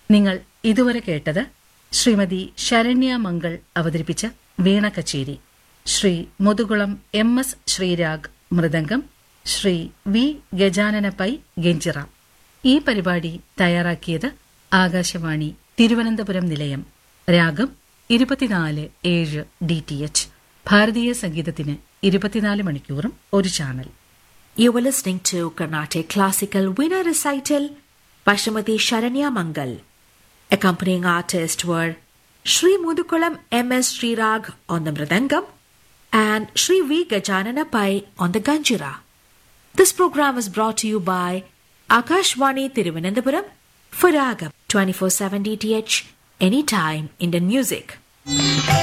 നിങ്ങൾ ഇതുവരെ കേട്ടത് ശ്രീമതി ശരണ്യ മംഗൾ അവതരിപ്പിച്ച വീണ കച്ചേരി, Shri Muthukulam MS Sreerag mridangam, Shri V Gajanana pi ഗെഞ്ചിറ. ഈ പരിപാടി തയ്യാറാക്കിയത് ആകാശവാണി തിരുവനന്തപുരം നിലയം. രാഗം 24/7 DTH. ഭാരതീയ സംഗീതത്തിന് 24 മണിക്കൂറും ഒരു channel. You were listening to Carnatic Classical Veena Recital by Srimati Sharanya Mangal. Accompanying artists were Sri Mudukulam MS Srirag on the Mridangam and Sri V. Gajanana Pai on the Ganjira. This program was brought to you by Akashvani Thiruvananthapuram for Ragam 24/7 DTH, anytime Indian music.